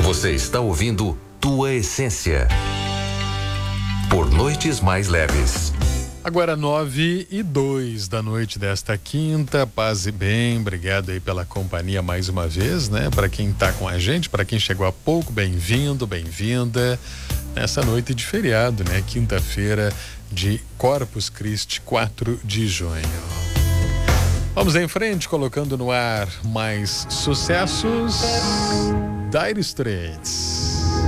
Você está ouvindo Tua Essência. Por Noites Mais Leves. Agora 9:02 da noite desta quinta, paz e bem, obrigado aí pela companhia mais uma vez, né? Para quem tá com a gente, para quem chegou há pouco, bem-vindo, bem-vinda nessa noite de feriado, né? Quinta-feira de Corpus Christi, 4 de junho. Vamos em frente, colocando no ar mais sucessos. Dire Straits.